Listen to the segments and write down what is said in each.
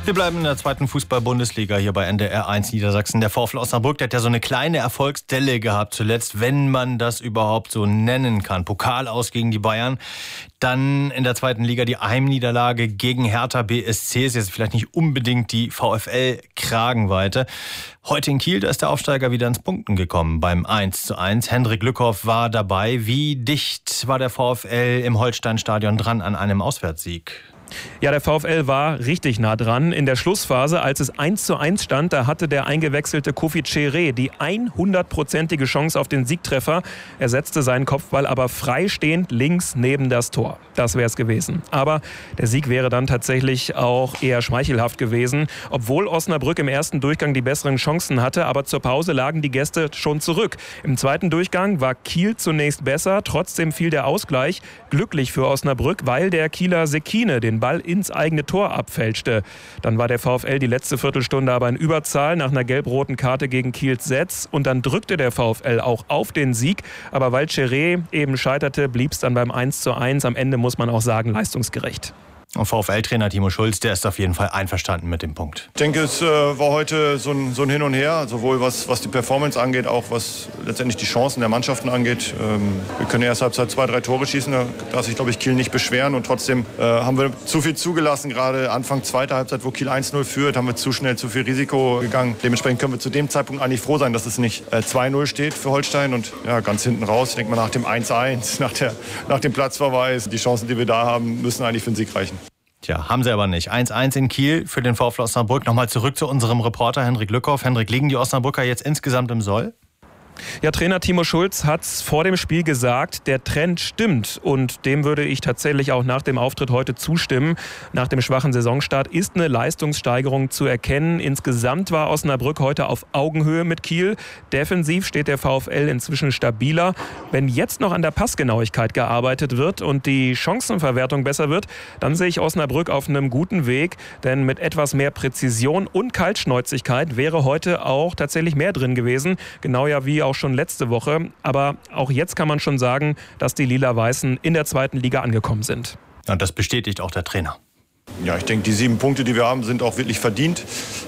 Wir bleiben in der zweiten Fußball-Bundesliga hier bei NDR 1 Niedersachsen. Der VfL Osnabrück, der hat ja so eine kleine Erfolgsdelle gehabt zuletzt, wenn man das überhaupt so nennen kann. Pokal aus gegen die Bayern. Dann in der zweiten Liga die Heimniederlage gegen Hertha BSC. Ist jetzt vielleicht nicht unbedingt die VfL-Kragenweite. Heute in Kiel, da ist der Aufsteiger wieder ins Punkten gekommen beim 1:1. Hendrik Lückhoff war dabei. Wie dicht war der VfL im Holsteinstadion dran an einem Auswärtssieg? Ja, der VfL war richtig nah dran. In der Schlussphase, als es 1:1 stand, da hatte der eingewechselte Kofi Cheré die 100%ige Chance auf den Siegtreffer. Er setzte seinen Kopfball aber freistehend links neben das Tor. Das wäre es gewesen. Aber der Sieg wäre dann tatsächlich auch eher schmeichelhaft gewesen. Obwohl Osnabrück im ersten Durchgang die besseren Chancen hatte, aber zur Pause lagen die Gäste schon zurück. Im zweiten Durchgang war Kiel zunächst besser. Trotzdem fiel der Ausgleich. Glücklich für Osnabrück, weil der Kieler Sekine den Ball ins eigene Tor abfälschte. Dann war der VfL die letzte Viertelstunde aber in Überzahl nach einer gelb-roten Karte gegen Kiels Setz. Und dann drückte der VfL auch auf den Sieg. Aber weil Cheré eben scheiterte, blieb es dann beim 1:1. Am Ende muss man auch sagen, leistungsgerecht. Und VfL-Trainer Timo Schulz, der ist auf jeden Fall einverstanden mit dem Punkt. Ich denke, es war heute so ein Hin und Her, sowohl was die Performance angeht, auch was letztendlich die Chancen der Mannschaften angeht. Wir können erst Halbzeit 2-3 Tore schießen, da darf sich, glaube ich, Kiel nicht beschweren. Und trotzdem haben wir zu viel zugelassen, gerade Anfang zweiter Halbzeit, wo Kiel 1:0 führt, haben wir zu schnell zu viel Risiko gegangen. Dementsprechend können wir zu dem Zeitpunkt eigentlich froh sein, dass es nicht 2:0 steht für Holstein. Und ja, ganz hinten raus, ich denke mal nach dem 1:1, nach dem Platzverweis, die Chancen, die wir da haben, müssen eigentlich für den Sieg reichen. Tja, haben sie aber nicht. 1:1 in Kiel für den VfL Osnabrück. Nochmal zurück zu unserem Reporter Hendrik Lückhoff. Hendrik, liegen die Osnabrücker jetzt insgesamt im Soll? Ja, Trainer Timo Schulz hat es vor dem Spiel gesagt, der Trend stimmt und dem würde ich tatsächlich auch nach dem Auftritt heute zustimmen. Nach dem schwachen Saisonstart ist eine Leistungssteigerung zu erkennen. Insgesamt war Osnabrück heute auf Augenhöhe mit Kiel. Defensiv steht der VfL inzwischen stabiler. Wenn jetzt noch an der Passgenauigkeit gearbeitet wird und die Chancenverwertung besser wird, dann sehe ich Osnabrück auf einem guten Weg. Denn mit etwas mehr Präzision und Kaltschnäuzigkeit wäre heute auch tatsächlich mehr drin gewesen. Genau ja wie auch schon letzte Woche. Aber auch jetzt kann man schon sagen, dass die Lila-Weißen in der zweiten Liga angekommen sind. Und das bestätigt auch der Trainer. Ja, ich denke, die 7 Punkte, die wir haben, sind auch wirklich verdient.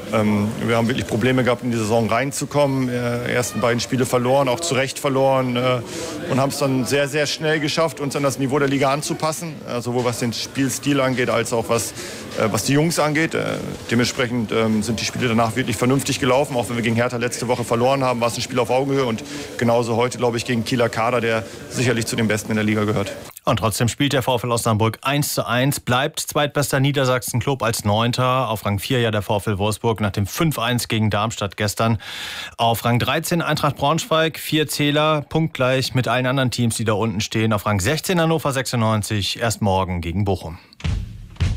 Wir haben wirklich Probleme gehabt, in die Saison reinzukommen. Ersten beiden Spiele verloren, auch zu Recht verloren. Und haben es dann sehr, sehr schnell geschafft, uns an das Niveau der Liga anzupassen. Sowohl was den Spielstil angeht, als auch was die Jungs angeht. Dementsprechend sind die Spiele danach wirklich vernünftig gelaufen. Auch wenn wir gegen Hertha letzte Woche verloren haben, war es ein Spiel auf Augenhöhe. Und genauso heute, glaube ich, gegen Kieler Kader, der sicherlich zu den Besten in der Liga gehört. Und trotzdem spielt der VfL Osnabrück 1:1, bleibt zweitbester Niedersachsen-Club als 9. Auf Rang 4 ja der VfL Wolfsburg nach dem 5:1 gegen Darmstadt gestern. Auf Rang 13 Eintracht Braunschweig, 4 Zähler, punktgleich mit allen anderen Teams, die da unten stehen. Auf Rang 16 Hannover 96, erst morgen gegen Bochum.